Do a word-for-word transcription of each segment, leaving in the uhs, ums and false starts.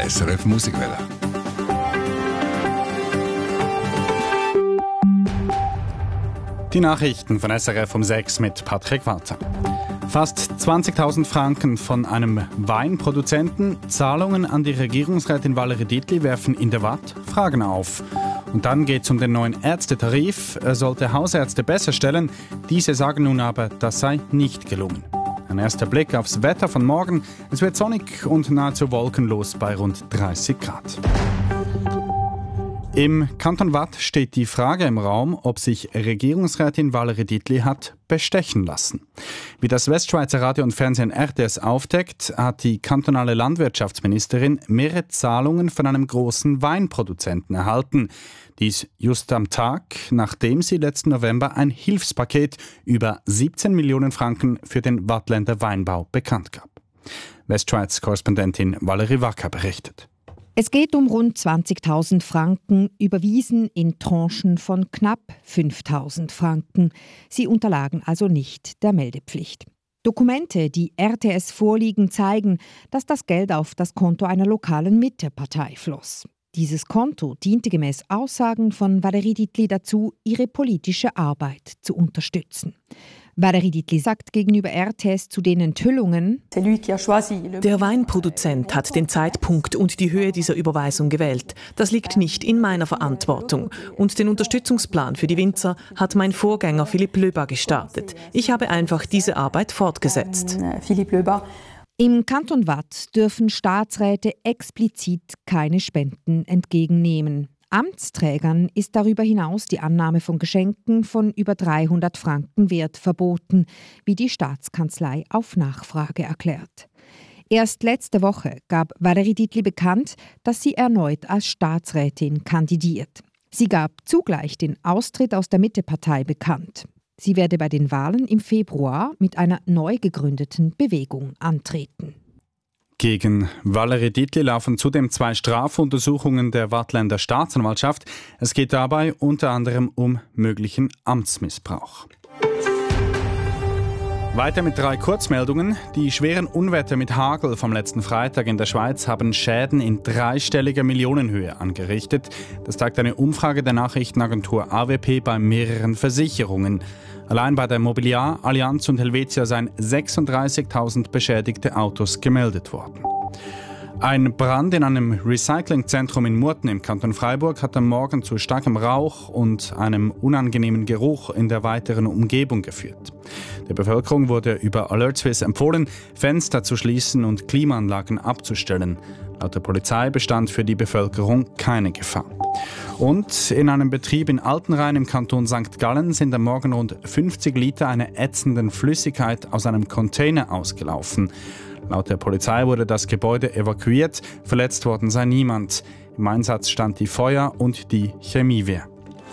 S R F Musikwelle. Die Nachrichten von S R F um sechs mit Patrick Walter. Fast zwanzigtausend Franken von einem Weinproduzenten, Zahlungen an die Regierungsrätin Valerie Dietli werfen in der W A T Fragen auf. Und dann geht es um den neuen Ärztetarif. Er sollte Hausärzte besser stellen. Diese sagen nun aber, das sei nicht gelungen. Ein erster Blick aufs Wetter von morgen. Es wird sonnig und nahezu wolkenlos bei rund dreißig Grad. Im Kanton Waadt steht die Frage im Raum, ob sich Regierungsrätin Valerie Dietli hat bestechen lassen. Wie das Westschweizer Radio und Fernsehen R T S aufdeckt, hat die kantonale Landwirtschaftsministerin mehrere Zahlungen von einem großen Weinproduzenten erhalten. Dies just am Tag, nachdem sie letzten November ein Hilfspaket über siebzehn Millionen Franken für den Waadtländer Weinbau bekannt gab. Westschweiz-Korrespondentin Valerie Wacker berichtet. Es geht um rund zwanzigtausend Franken, überwiesen in Tranchen von knapp fünftausend Franken. Sie unterlagen also nicht der Meldepflicht. Dokumente, die R T S vorliegen, zeigen, dass das Geld auf das Konto einer lokalen Mittepartei floss. Dieses Konto diente gemäß Aussagen von Valerie Dietli dazu, ihre politische Arbeit zu unterstützen. Valerie Dietli sagt gegenüber R T S zu den Enthüllungen: Der Weinproduzent hat den Zeitpunkt und die Höhe dieser Überweisung gewählt. Das liegt nicht in meiner Verantwortung. Und den Unterstützungsplan für die Winzer hat mein Vorgänger Philipp Löber gestartet. Ich habe einfach diese Arbeit fortgesetzt. Im Kanton Waadt dürfen Staatsräte explizit keine Spenden entgegennehmen. Amtsträgern ist darüber hinaus die Annahme von Geschenken von über dreihundert Franken Wert verboten, wie die Staatskanzlei auf Nachfrage erklärt. Erst letzte Woche gab Valerie Dietli bekannt, dass sie erneut als Staatsrätin kandidiert. Sie gab zugleich den Austritt aus der Mittepartei bekannt. Sie werde bei den Wahlen im Februar mit einer neu gegründeten Bewegung antreten. Gegen Valerie Dietli laufen zudem zwei Strafuntersuchungen der Waadtländer Staatsanwaltschaft. Es geht dabei unter anderem um möglichen Amtsmissbrauch. Weiter mit drei Kurzmeldungen. Die schweren Unwetter mit Hagel vom letzten Freitag in der Schweiz haben Schäden in dreistelliger Millionenhöhe angerichtet. Das zeigt eine Umfrage der Nachrichtenagentur A W P bei mehreren Versicherungen. Allein bei der Mobiliar, Allianz und Helvetia seien sechsunddreißigtausend beschädigte Autos gemeldet worden. Ein Brand in einem Recyclingzentrum in Murten im Kanton Freiburg hat am Morgen zu starkem Rauch und einem unangenehmen Geruch in der weiteren Umgebung geführt. Der Bevölkerung wurde über Alertswiss empfohlen, Fenster zu schließen und Klimaanlagen abzustellen. Laut der Polizei bestand für die Bevölkerung keine Gefahr. Und in einem Betrieb in Altenrhein im Kanton Sankt Gallen sind am Morgen rund fünfzig Liter einer ätzenden Flüssigkeit aus einem Container ausgelaufen. Laut der Polizei wurde das Gebäude evakuiert, verletzt worden sei niemand. Im Einsatz stand die Feuer- und die Chemiewehr.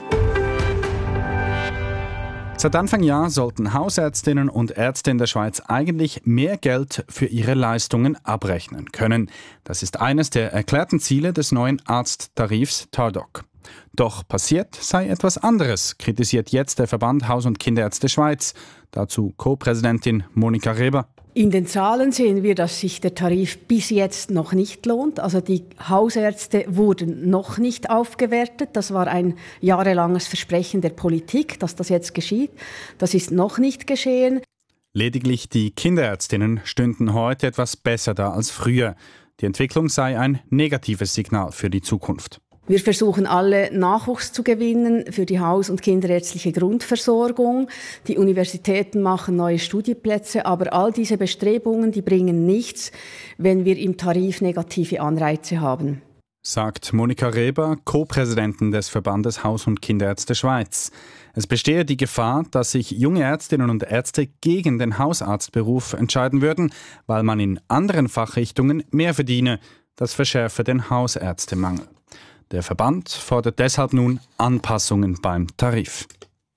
Seit Anfang Jahr sollten Hausärztinnen und Ärzte in der Schweiz eigentlich mehr Geld für ihre Leistungen abrechnen können. Das ist eines der erklärten Ziele des neuen Arzttarifs Tardoc. Doch passiert sei etwas anderes, kritisiert jetzt der Verband Haus- und Kinderärzte Schweiz. Dazu Co-Präsidentin Monika Reber. In den Zahlen sehen wir, dass sich der Tarif bis jetzt noch nicht lohnt. Also die Hausärzte wurden noch nicht aufgewertet. Das war ein jahrelanges Versprechen der Politik, dass das jetzt geschieht. Das ist noch nicht geschehen. Lediglich die Kinderärztinnen stünden heute etwas besser da als früher. Die Entwicklung sei ein negatives Signal für die Zukunft. Wir versuchen alle Nachwuchs zu gewinnen für die haus- und kinderärztliche Grundversorgung. Die Universitäten machen neue Studienplätze, aber all diese Bestrebungen, die bringen nichts, wenn wir im Tarif negative Anreize haben. Sagt Monika Reber, Co-Präsidentin des Verbandes Haus- und Kinderärzte Schweiz. Es bestehe die Gefahr, dass sich junge Ärztinnen und Ärzte gegen den Hausarztberuf entscheiden würden, weil man in anderen Fachrichtungen mehr verdiene. Das verschärfe den Hausärztemangel. Der Verband fordert deshalb nun Anpassungen beim Tarif.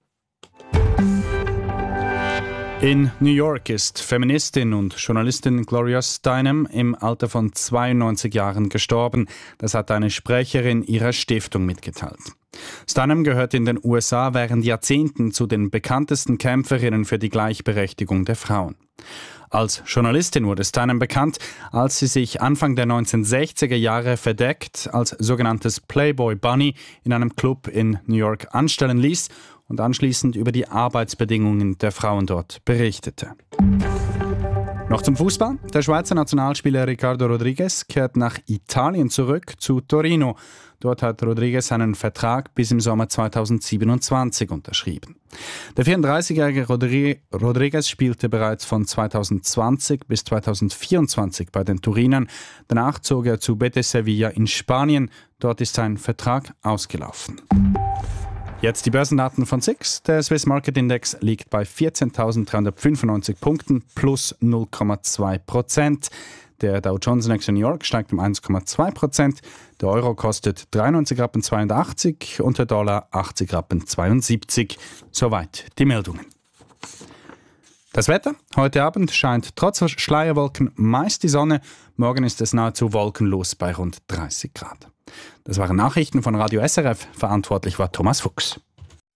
In New York ist Feministin und Journalistin Gloria Steinem im Alter von zweiundneunzig Jahren gestorben. Das hat eine Sprecherin ihrer Stiftung mitgeteilt. Steinem gehört in den U S A während Jahrzehnten zu den bekanntesten Kämpferinnen für die Gleichberechtigung der Frauen. Als Journalistin wurde Steinem bekannt, als sie sich Anfang der neunzehnhundertsechziger Jahre verdeckt als sogenanntes Playboy Bunny in einem Club in New York anstellen ließ und anschließend über die Arbeitsbedingungen der Frauen dort berichtete. Noch zum Fußball. Der Schweizer Nationalspieler Ricardo Rodriguez kehrt nach Italien zurück, zu Torino. Dort hat Rodriguez einen Vertrag bis im Sommer zweitausendsiebenundzwanzig unterschrieben. Der vierunddreißigjährige Rodri- Rodriguez spielte bereits von zweitausendzwanzig bis zweitausendvierundzwanzig bei den Turinern. Danach zog er zu Betis Sevilla in Spanien. Dort ist sein Vertrag ausgelaufen. Jetzt die Börsendaten von S I X. Der Swiss Market Index liegt bei vierzehntausenddreihundertfünfundneunzig Punkten plus null Komma zwei Prozent. Der Dow Jones Next in New York steigt um eins Komma zwei Prozent. Der Euro kostet dreiundneunzig Rappen zweiundachtzig und der Dollar achtzig Rappen zweiundsiebzig. Soweit die Meldungen. Das Wetter? Heute Abend scheint trotz Schleierwolken meist die Sonne. Morgen ist es nahezu wolkenlos bei rund dreißig Grad. Das waren Nachrichten von Radio S R F. Verantwortlich war Thomas Fuchs.